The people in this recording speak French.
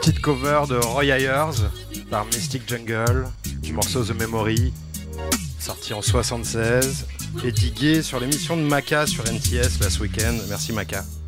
petite cover de Roy Ayers par Mystic Jungle, du morceau The Memory, sorti en 76, et digué sur l'émission de Maca sur NTS là ce week-end. Merci Maca.